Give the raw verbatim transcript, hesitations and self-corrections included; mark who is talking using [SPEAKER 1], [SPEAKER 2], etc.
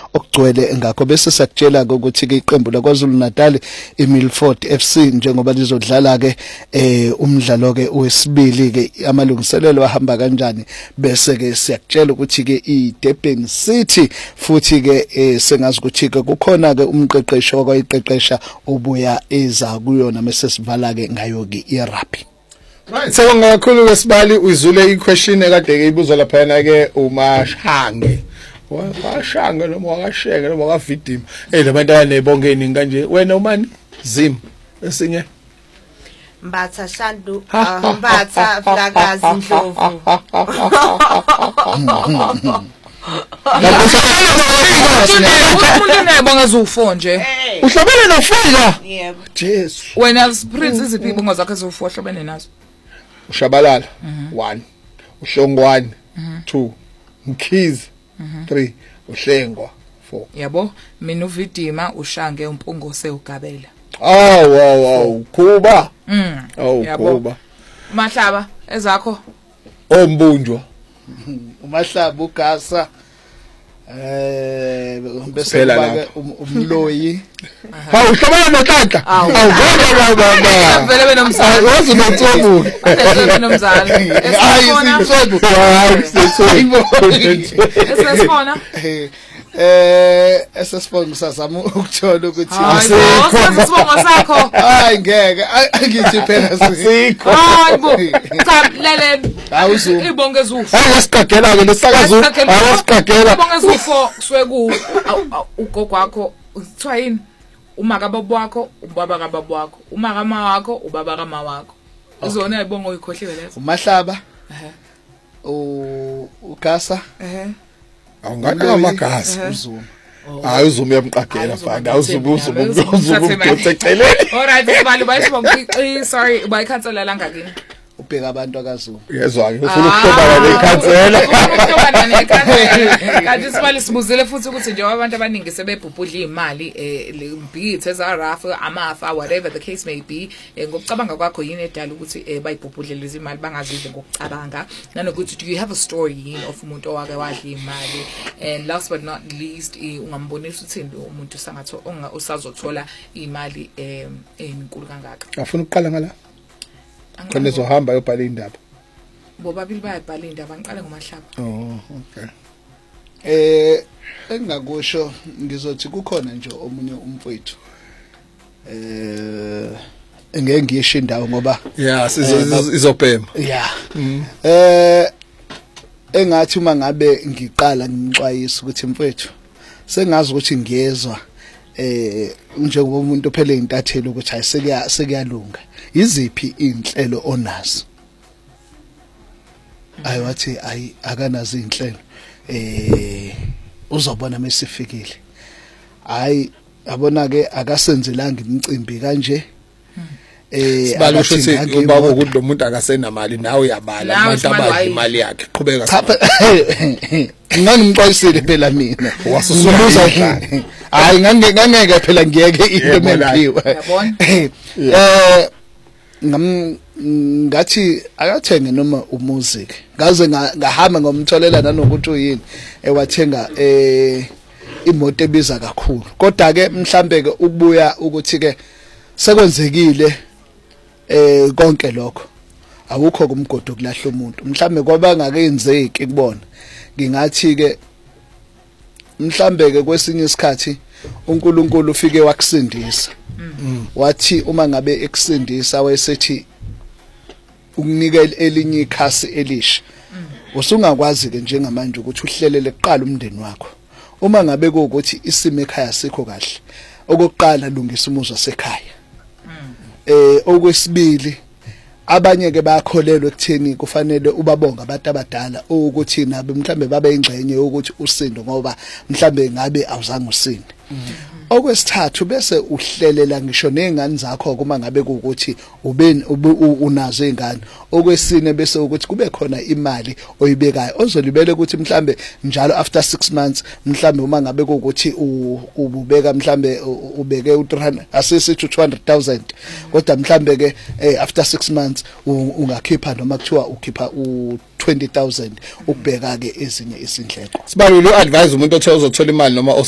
[SPEAKER 1] okugcwele ngakho bese sakutshela ukuthi ke iqembu laKwaZulu Natal iMilford F C njengoba lizodlala ke eh umdlalo ke wesibili ke amalungiselelo ahamba kanjani bese ke siyakutshela ukuthi ke iDurban City futhi ke sengazi ukuthi ke kukhona ke umqeqeshi okwayiqeqesha ubuya eza kuyona mase sivala ke ngayo ke iRugby.
[SPEAKER 2] Right, sawonga kakhulu kwesibali uyizule iquestion ekade ke ibuzwa lapha na ke uMashange. Washange noma wakashenge noma wakavidima. Eh labantu abanebonke iningi kanje. Wena umani? Zim. Esinye.
[SPEAKER 3] Mbatha Shandu, Mbatha Flakazi Ndlovu.
[SPEAKER 4] Umuntu nayibonga zufo nje.
[SPEAKER 2] Uhlobene nofika?
[SPEAKER 3] Yebo.
[SPEAKER 2] Jesu.
[SPEAKER 4] Wena Prince iziphi ibongo zakhe zufo hlobene nazo?
[SPEAKER 2] Ushabalala one, uShongwane two, Mkhize three, uHlengwa four.
[SPEAKER 4] Yabo, mina uVidima ushange umpungose ugabela.
[SPEAKER 2] Oh wow wow, Kuba.
[SPEAKER 4] Mm.
[SPEAKER 2] Oh Kuba.
[SPEAKER 4] Mahlaba ezakho.
[SPEAKER 2] Ombunjwa.
[SPEAKER 1] uMahlaba uGasa eh bese bake umloyi
[SPEAKER 2] ha uhlobana noTata awuvela baba
[SPEAKER 4] vele benomzali
[SPEAKER 2] wazi notsobuke
[SPEAKER 4] vele benomzali esifona esifona
[SPEAKER 1] eh esesifona sazama ukuthola ukuthi
[SPEAKER 4] asikho isibongo sakho
[SPEAKER 1] hayi ngeke angithi phela
[SPEAKER 2] asikho
[SPEAKER 4] hayibo cha leleni
[SPEAKER 1] awuzu
[SPEAKER 4] ibonke zufo
[SPEAKER 2] ayasiqagela ke lesakazo ayasiqagela
[SPEAKER 4] ibonke zufo sweku ugogo wakho kuthiwa yini umaka babo wakho ubaba kababa wakho umaka ma wakho ubaba kama wakho izona ibongo uyikhohliwe lezo
[SPEAKER 1] uMahlaba ehe uGasa
[SPEAKER 4] ehe
[SPEAKER 2] awungani amagasi
[SPEAKER 1] uzuma
[SPEAKER 2] hayi uzuma uyamqagela mfana awuzubu uzubu uzubu ucecelele
[SPEAKER 4] alright sibali bayisibonga sorry bayikhanselela ngakini
[SPEAKER 1] ubheka abantu akaZulu
[SPEAKER 2] yezwa ke ufuna ukuhlobana nekhansela
[SPEAKER 4] ukuhlobana nekhansela kanti sibali sibuzele futhi ukuthi nje abantu abaningi sebebhubhudla imali eh beat ezarafa amafa whatever the case may be ngokucabanga kwakho yini edala ukuthi bayibhubhudle lezi imali bangazidle ngokucabanga nanokuthi do you have a story yini of umuntu owake wadla imali and last but not least ungambonisa uthini umuntu sangatho usazothola imali enkulu kangaka
[SPEAKER 2] afuna ukuqala ngala khona ezohamba yobhala indaba
[SPEAKER 4] bobabili bayabhala indaba ngiqale ngoMahlaba.
[SPEAKER 2] Oh okay.
[SPEAKER 1] Eh engakusho ngizothi kukhona nje omunye umfowethu eh engeke ngiyisho indawo ngoba
[SPEAKER 2] yeah sizobhema
[SPEAKER 1] yeah eh engathi uma ngabe ngiqala ngimxwayisa ukuthi mfowethu sengazi ukuthi ngiyezwa eh njengoba umuntu ophele intathelo ukuthi ayisekuya sekuyalunga iziphi inhlelo onazo ayiwathi ayi akanazo inhlelo eh uzobona mesifikile hayi yabona ke akasenzelanga imicimbi kanje eh
[SPEAKER 2] sibalusho ukuthi ubaba ukuthi lo muntu akasenamali nawe uyabala abantu abadla imali yakhe qhubeka
[SPEAKER 1] ngangimxwayisile phela mina
[SPEAKER 2] wasusuza
[SPEAKER 1] hayi ngangeke ngeke phela ngiyeke into memphiwe
[SPEAKER 4] yabona
[SPEAKER 1] eh ngam ngathi akathenge noma umusic ngaze ngahamba ngomtholela nanokuthi uyini ewathenga eh imoto ebiza kakhulu kodwa ke mhlambe ke ukubuya ukuthi ke sekwenzekile eh konke lokho awukho kumgodo kulahla umuntu mhlambe kwaba ngakenzeki kubona ngingathi ke mhlambe ke kwesinye isikhathi uNkulunkulu ufike wakusindisa wathi uma ngabe ekusindisa wayesethi ukunika elinye ikhasi elisha usungakwazi ke njengamanje ukuthi uhlelele kuqala umndeni wakho uma ngabe ukuthi isimo ekhaya sikho kahle okokuqala lungisa umuzi wasekhaya eh okwesibili abanye ke bayakholelwa ekutheni kufanele ubabonga abantu abadala ukuthi nabe mhlambe babe ingxenye ukuthi usindo ngoba mhlambe ngabe awuzange usinde okwesithathu bese uhlelela ngisho nezingane zakho kuma ngabe ukuthi ube unazo izingane okwesine bese ukuthi kube khona imali oyibekayo ozolibele ukuthi mhlambe njalo after six months mhlambe uma ngabe ukuthi ububeka mhlambe ubeke u three hundred asisithi two hundred thousand kodwa mhlambe ke after six months ungakhipha noma kuthiwa ukhipha u twenty thousand ukubheka ke ezinye izindleko
[SPEAKER 2] sibalule advise umuntu othe uzothola imali noma